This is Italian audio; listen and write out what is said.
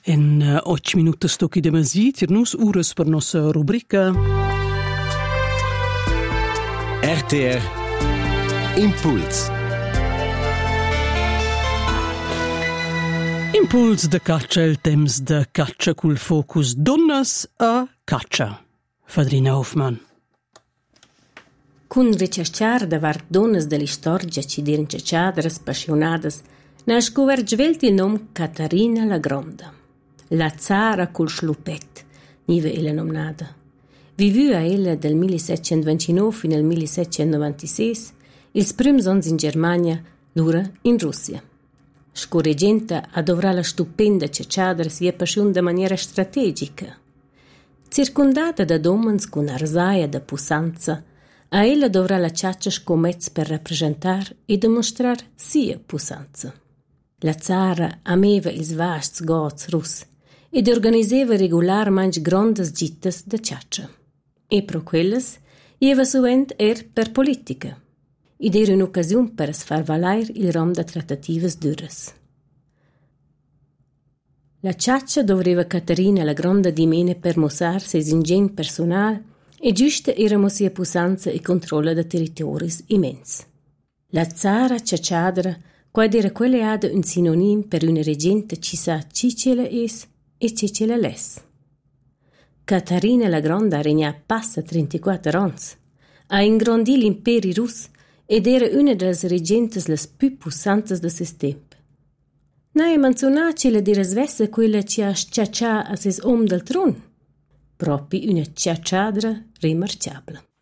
En 8 minutos tocchi de mesi, tirnus uras per nostra rubrica RTR Impuls. Impuls de caccia, il temps de caccia cul focus donnas a caccia. Fadrina Hoffmann. Cun ricercar davart donnas dell'istorgia ci dirin cacciadras, passionadas, na scoverg velt il nom Catarina la Gronda. La zara cul schlupet, nive ella nomnada. Vivua ella del 1729 fino al 1796, ils prüms ons in Germania, lura in Russia. Scorregenta adovrà la stupenda cacciadra sia passion da maniera strategica. Circundata da domens con arsaia da pussanza, a ella dovrà la caccia scomezz per rappresentar e demostrar sia pussanza. La zara ameva ils vasts gots russ ed organiseva regularmein grondas gittas da caccia. E pro quelles ieva suvent per politica. Id era un'occasiun per far valair il rom da trattativas duras. La caccia dovreva Catarina la Gronda dimene per mossar ses ingegn personal e giusta era sia pussanza e controlla da territoris immens. La zara cacciadra quad era quelle ada un sinonim per una regenta ci sa cicela es e cicela les. Catarina la Gronda regna passa 34 ans, ha ingrandì l'imperi russ ed era una das regentes las più pussantas da ses temp. N'hai manzonaci la dira svessa quella ci ha sciaccià a ses om del tron. Propi una cacciadra remarciabla.